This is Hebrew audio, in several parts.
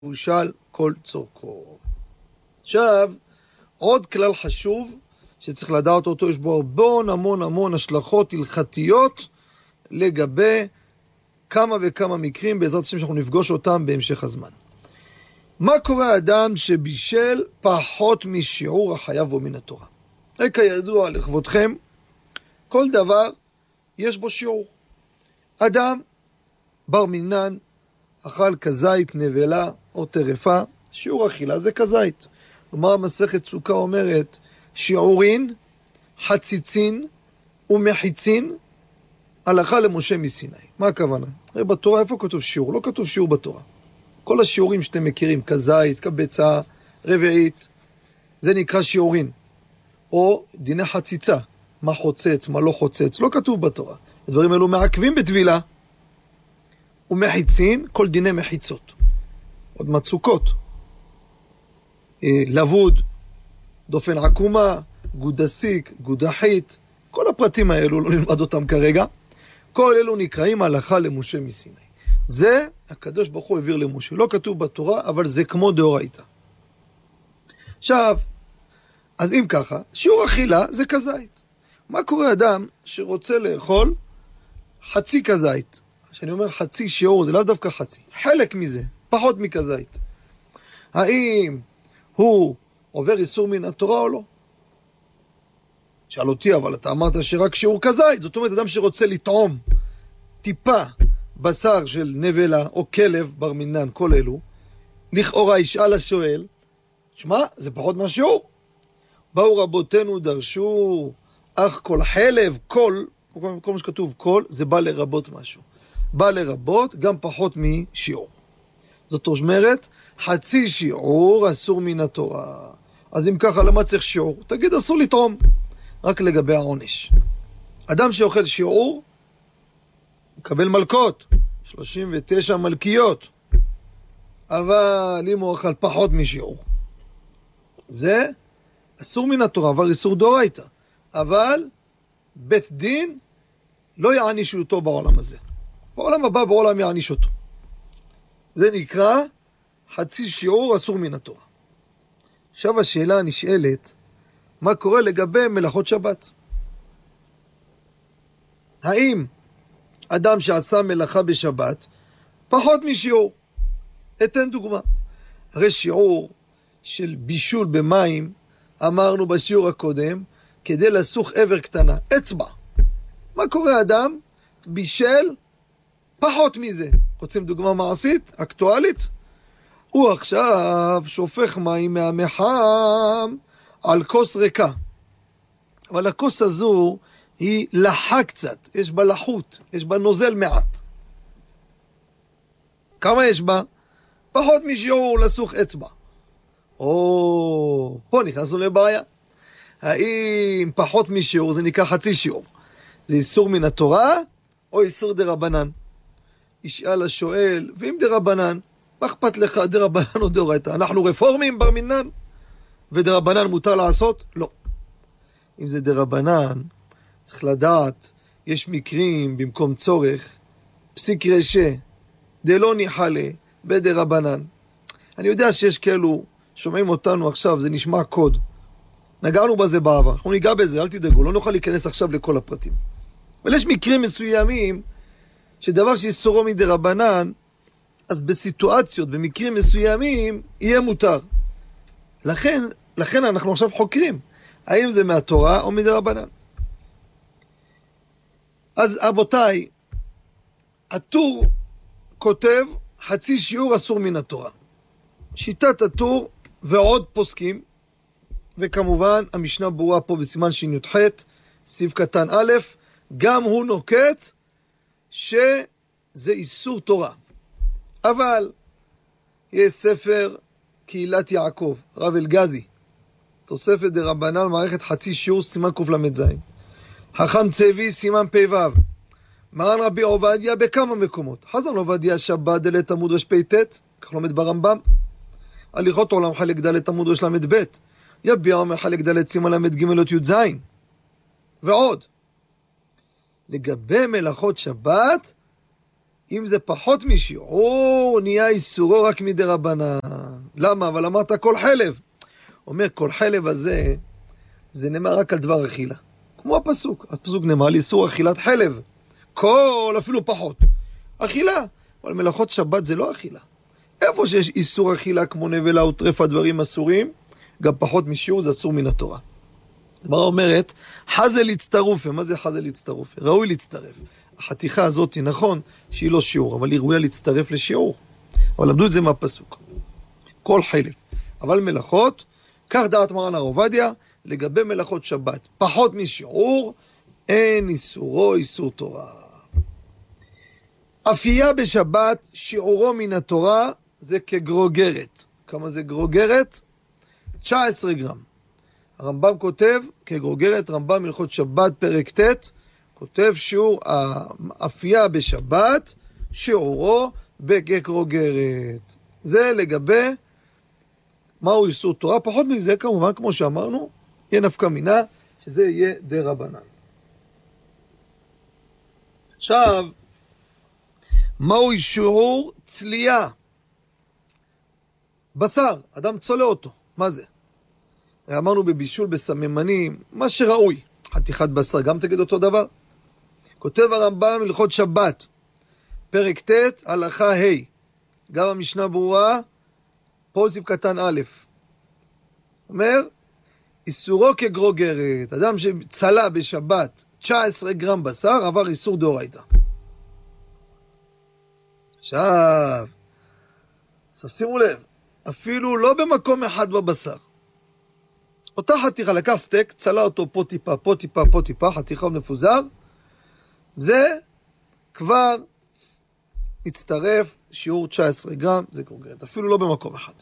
ושל כל צורכו. עכשיו, עוד כלל חשוב שצריך לדעת אותו, יש בו המון השלכות הלכתיות לגבי כמה וכמה מקרים, בעזרת השם שאנחנו נפגוש אותם בהמשך הזמן. מה קורה אדם שבישל פחות משיעור החייב בו מן התורה? כידוע לכבודכם, כל דבר יש בו שיעור. אדם בר מינן אכל כזית, נבלה או טרפה, שיעור אכילה זה כזית. כלומר, מסכת סוכה אומרת שיעורין, חציצין ומחיצין, הלכה למשה מסיני. מה הכוונה? הרי בתורה איפה כתוב שיעור? לא כתוב שיעור בתורה. כל השיעורים שאתם מכירים, כזית, כבצע, רביעית, זה נקרא שיעורין. או דיני חציצה, מה חוצץ, מה לא חוצץ, לא כתוב בתורה. הדברים האלו מעכבים בטבילה. ומחיצין, כל דיני מחיצות. עוד מצוקות. לבוד, דופן עקומה, גודסיק, גודחית, כל הפרטים האלו, לא נלמד אותם כרגע. כל אלו נקראים הלכה למשה מסיני. זה הקדוש ברוך הוא העביר למשה. לא כתוב בתורה, אבל זה כמו דאורייתא. עכשיו, אז אם ככה, שיעור אכילה זה כזית. מה קורה אדם שרוצה לאכול חצי כזית? כשאני אומר חצי שיעור, זה לא דווקא חצי. חלק מזה, פחות מכזית. האם הוא עובר איסור מן התורה או לא? שאל אותי, אבל אתה אמרת שרק שיעור כזית. זאת אומרת, אדם שרוצה לטעום טיפה בשר של נבלה או כלב בר מינן, כל אלו, לכאורה ישאל השואל, שמה, זה פחות מהשיעור. באו רבותינו דרשו, אך כל חלב, כל מה שכתוב כל, זה בא לרבות משהו. בא לרבות גם פחות משיעור. זאת אומרת, חצי שיעור אסור מן התורה. אז אם ככה, למה צריך שיעור? תגיד, אסור לטעום. רק לגבי העונש. אדם שאוכל שיעור, מקבל מלכות, 39 מלכיות. אבל אם הוא אוכל פחות משיעור, זה אסור מן התורה, עבר איסור דאורייתא. אבל בית דין לא יענישו אותו בעולם הזה. בעולם הבא, בעולם יעניש אותו. זה נקרא חצי שיעור אסור מן התורה. עכשיו השאלה הנשאלת, מה קורה לגבי מלאכות שבת? האם אדם שעשה מלאכה בשבת פחות משיעור? אתן דוגמה. הרי שיעור של בישול במים, אמרנו בשיעור הקודם, כדי לסוך עבר קטנה, אצבע. מה קורה אדם? בישל פחות מזה. רוצים דוגמה מעשית, אקטואלית? הוא עכשיו שופך מים מהמחם על כוס ריקה. אבל הכוס הזו היא לחה קצת, יש בה לחות, יש בה נוזל מעט. כמה יש בה? פחות משיעור לסוך אצבע. פה נכנסנו לבעיה. האם פחות משיעור זה נקרא חצי שיעור? זה איסור מן התורה או איסור דרבנן? ישאל השואל, ואם דרבנן, מה אכפת לך דרבנן או דאורייתא? אנחנו רפורמים בר מינן, ודרבנן מותר לעשות? לא. אם זה דרבנן, צריך לדעת, יש מקרים במקום צורך, פסיק רשע, דלא ניחלה, בדרבנן. אני יודע שיש כאלו, שומעים אותנו עכשיו, זה נשמע קוד. נגענו בזה בעבר, אנחנו ניגע בזה, אל תדאגו, לא נוכל להיכנס עכשיו לכל הפרטים. אבל יש מקרים מסוימים, שדבר שיסורו מדרבנן, אז בסיטואציות, במקרים מסוימים, יהיה מותר. לכן אנחנו עכשיו חוקרים, האם זה מהתורה או מדרבנן. אז אבותיי, הטור כותב, חצי שיעור אסור מן התורה. שיטת הטור ועוד פוסקים, וכמובן המשנה ברורה פה בסימן שי"ח, סעיף קטן א', גם הוא נוקט שזה איסור תורה. אבל יש ספר קהילת יעקב, רב אלגזי, תוספת דרבנן מערכת חצי שיעור סימן קל"ז. חכם צבי סימן פ"ו. מרן רבי עובדיה בכמה מקומות. חזן עובדיה שבת דלת עמוד רפ"ט, כך לומד ברמב"ם. הליכות עולם חלק ד' עמוד רל"ב. יביע אומר חלק ד' סימן ל"ג י"ז. ועוד. לגבי מלאכות שבת, אם זה פחות משיעור, נהיה איסורו רק מדי רבנן. למה? אבל אמרת כל חלב. אומר, כל חלב הזה, זה נאמר רק על דבר אכילה. כמו הפסוק. הפסוק נאמר על איסור אכילת חלב. כל, אפילו פחות. אכילה. אבל מלאכות שבת זה לא אכילה. איפה שיש איסור אכילה כמו נבלה וטרפה, דברים אסורים, גם פחות משיעור זה אסור מן התורה. מה אומרת? חזה להצטרופה. מה זה חזה להצטרופה? ראוי להצטרף. החתיכה הזאת היא נכון שהיא לא שיעור, אבל היא ראויה להצטרף לשיעור. אבל למדו את זה מהפסוק. כל חלב. אבל מלאכות, כך דעת מרן הרב עובדיה, לגבי מלאכות שבת, פחות משיעור, אין איסורו איסור תורה. אפייה בשבת, שיעורו מן התורה, זה כגרוגרת. כמה זה גרוגרת? 19 גרם. הרמב"ם כותב, כגרוגרת, רמב"ם הלכות שבת פרק ט', כותב שיעור האפייה בשבת, שיעורו כגרוגרת. זה לגבי מהו איסור תורה. פחות מזה כמובן, כמו שאמרנו, יהיה נפקא מינה, שזה יהיה די רבנן. עכשיו, מהו שיעור צלייה? בשר, אדם צולה אותו, מה זה? אמרנו בבישול, בסממנים, מה שראוי. חתיכת בשר, גם תגיד אותו דבר. כותב הרמב"ם הלכות שבת, פרק ט', הלכה ה', גם המשנה ברורה, פה סעיף קטן א', אומר, איסורו כגרוגרת, אדם שצלה בשבת 19 גרם בשר, עבר איסור דאורייתא. עכשיו שימו לב, אפילו לא במקום אחד בבשר. אותה חתיכה, לקח סטייק, צלה אותו פה טיפה, פה טיפה, פה טיפה, חתיכה מפוזר, זה כבר מצטרף שיעור 19 גרם, זה גרוגרת, אפילו לא במקום אחד.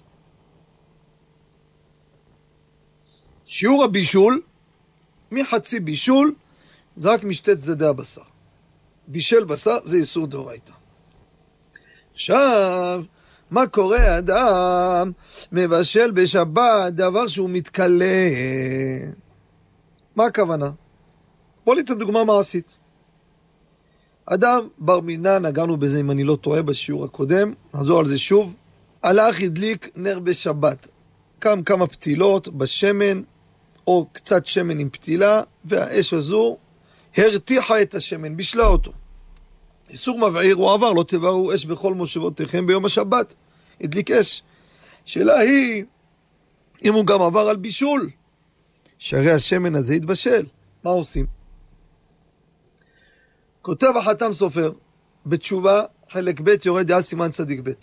שיעור הבישול, מחצי בישול, זה רק משתי צדדי הבשר. בישל בשר זה איסור דאורייתא. עכשיו, מה קורה? אדם מבשל בשבת דבר שהוא מתקלה. מה הכוונה? בוא ניתן דוגמה מעשית. אדם בר מינן, נגענו בזה אם אני לא טועה בשיעור הקודם, נחזור על זה שוב, הלך הדליק נר בשבת, כמה פתילות בשמן, או קצת שמן עם פתילה, והאש הזו הרתיחה את השמן, בישלה אותו. איסור מבעיר הוא עבר, לא תבערו אש בכל מושבותיכם ביום השבת, הדליק אש. שאלה היא, אם הוא גם עבר על בישול, שהרי השמן הזה יתבשל, מה עושים? כותב החתם סופר, בתשובה, חלק ב' יורד דעה סימן צדיק ב'.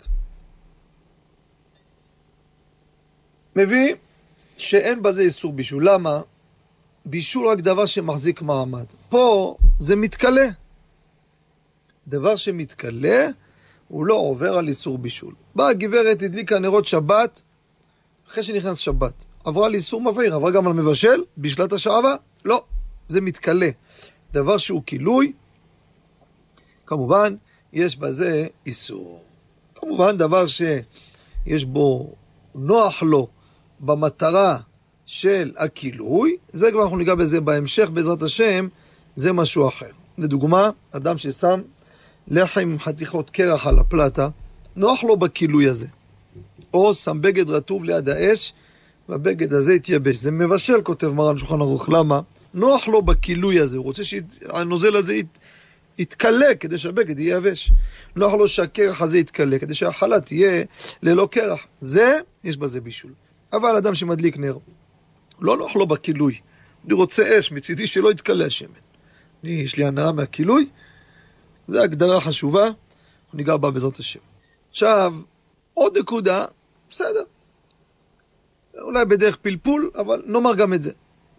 מביא שאין בזה איסור בישול. למה? בישול רק דבר שמחזיק מעמד. פה זה מתקלה. דבר שמתקלה, הוא לא עובר על איסור בישול. באה גברת, הדליקה נרות שבת, אחרי שנכנס שבת. עברה על איסור מבעיר, עברה גם על מבשל, בשלת השעבה? לא, זה מתקלה. דבר שהוא כילוי, כמובן, יש בזה איסור. כמובן, דבר שיש בו נוח לו במטרה של הכילוי, זה כבר אנחנו ניגע בזה בהמשך, בעזרת השם, זה משהו אחר. לדוגמה, אדם ששם לחם עם חתיכות קרח על הפלטה, נוח לו בכילוי הזה. או שם בגד רטוב ליד האש, והבגד הזה יתייבש. זה מבשל, כותב מרן שולחן ערוך. למה? נוח לו בכילוי הזה. הוא רוצה שהנוזל הזה יתקלה כדי שהבגד יהיה יבש. נוח לו שהקרח הזה יתקלה כדי שהחלה תהיה ללא קרח. זה, יש בזה בישול. אבל אדם שמדליק נר, לא נוח לו בכילוי. אני רוצה אש, מצידי שלא יתקלה השמן. יש לי הנאה מהכילוי. זו הגדרה חשובה. אנחנו ניגע בה בעזרת השם. עכשיו, עוד נקודה, בסדר. אולי בדרך פלפול, אבל נאמר גם את זה.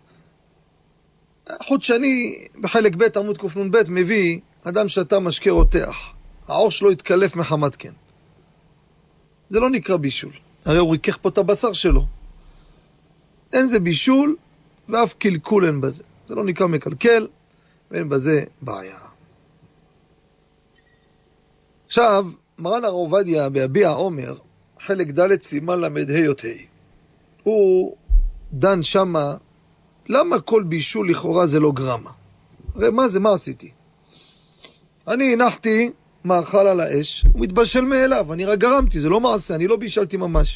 חודשני בחלק ב' עמוד קנ"ב מביא אדם שתה משקה רותח. העור שלו יתקלף מחמת כן. זה לא נקרא בישול. הרי הוא ריקח פה את הבשר שלו. אין זה בישול ואף קלקול אין בזה. זה לא נקרא מקלקל ואין בזה בעיה. עכשיו, מרן הרב עובדיה ביביע עומר, חלק ד' סימן ל"ה. הוא דן שמה, למה כל בישול לכאורה זה לא גרמה? הרי מה זה, מה עשיתי? אני הנחתי מאכל על האש, הוא מתבשל מאליו, אני רק גרמתי, זה לא מעשה, אני לא בישלתי ממש.